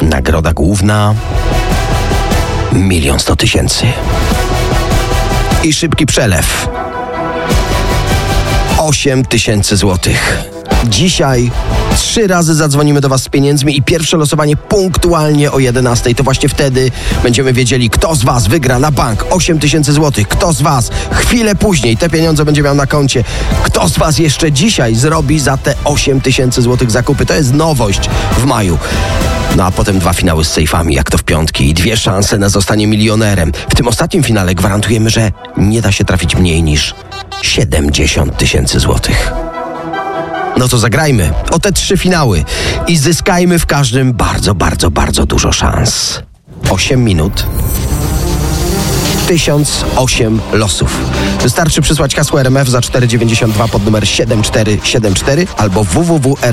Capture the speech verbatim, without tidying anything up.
Nagroda główna milion sto tysięcy. I szybki przelew osiem tysięcy złotych. Dzisiaj trzy razy zadzwonimy do was z pieniędzmi i pierwsze losowanie punktualnie o jedenastej. To właśnie wtedy będziemy wiedzieli, kto z was wygra na bank osiem tysięcy złotych. Kto z was chwilę później te pieniądze będzie miał na koncie. Kto z was jeszcze dzisiaj zrobi za te osiem tysięcy złotych zakupy. To jest nowość w maju. No a potem dwa finały z sejfami, jak to w piątki, i dwie szanse na zostanie milionerem. W tym ostatnim finale gwarantujemy, że nie da się trafić mniej niż siedemdziesiąt tysięcy złotych. No to zagrajmy o te trzy finały i zyskajmy w każdym bardzo, bardzo, bardzo dużo szans. osiem minut. tysiąc osiem losów. Wystarczy przysłać hasło R M F za cztery dziewięćdziesiąt dwa pod numer siedem cztery siedem cztery albo www.